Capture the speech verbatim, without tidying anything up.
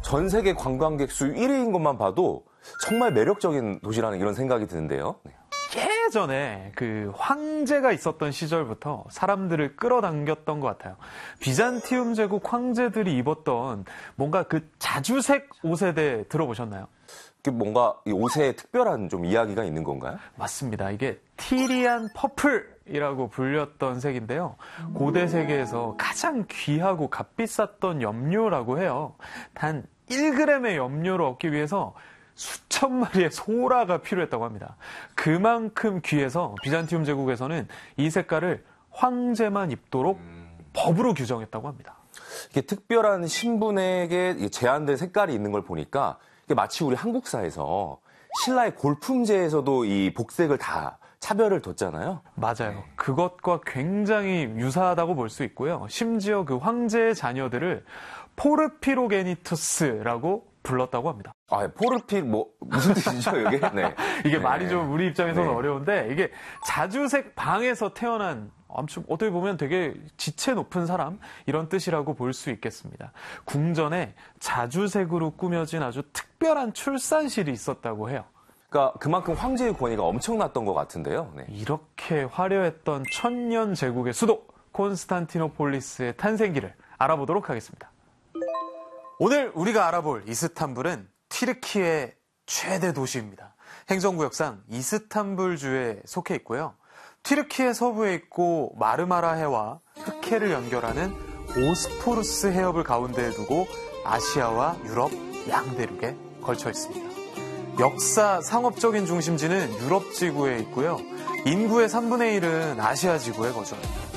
전 세계 관광객 수 일 위인 것만 봐도 정말 매력적인 도시라는 이런 생각이 드는데요. 네. 예전에 그 황제가 있었던 시절부터 사람들을 끌어당겼던 것 같아요. 비잔티움 제국 황제들이 입었던 뭔가 그 자주색 옷에 대해 들어보셨나요? 뭔가 이 옷에 특별한 좀 이야기가 있는 건가요? 맞습니다. 이게 티리안 퍼플이라고 불렸던 색인데요. 고대 세계에서 가장 귀하고 값비쌌던 염료라고 해요. 단 일 그램의 염료를 얻기 위해서 수천 마리의 소라가 필요했다고 합니다. 그만큼 귀해서 비잔티움 제국에서는 이 색깔을 황제만 입도록 법으로 규정했다고 합니다. 이게 특별한 신분에게 제한된 색깔이 있는 걸 보니까 이게 마치 우리 한국사에서 신라의 골품제에서도 이 복색을 다 차별을 뒀잖아요. 맞아요. 그것과 굉장히 유사하다고 볼 수 있고요. 심지어 그 황제의 자녀들을 포르피로게니투스라고 불렀다고 합니다. 아, 포르피 뭐 무슨 뜻이죠, 이게? 네. 이게 네. 말이 좀 우리 입장에서는 네. 어려운데 이게 자주색 방에서 태어난 아무튼 어떻게 보면 되게 지체 높은 사람 이런 뜻이라고 볼 수 있겠습니다. 궁전에 자주색으로 꾸며진 아주 특별한 출산실이 있었다고 해요. 그러니까 그만큼 황제의 권위가 엄청났던 것 같은데요. 네. 이렇게 화려했던 천년 제국의 수도 콘스탄티노폴리스의 탄생기를 알아보도록 하겠습니다. 오늘 우리가 알아볼 이스탄불은 튀르키의 최대 도시입니다. 행정구역상 이스탄불주에 속해 있고요. 튀르키의 서부에 있고 마르마라 해와 흑해를 연결하는 보스포루스 해협을 가운데에 두고 아시아와 유럽 양대륙에 걸쳐 있습니다. 역사 상업적인 중심지는 유럽 지구에 있고요. 인구의 삼분의 일은 아시아 지구에 거주합니다.